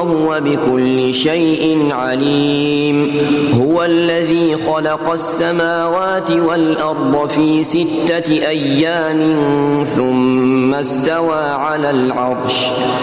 وهو بكل شيء عليم. هو الذي خلق السماوات والأرض في 6 أيام ثم استوى على العرش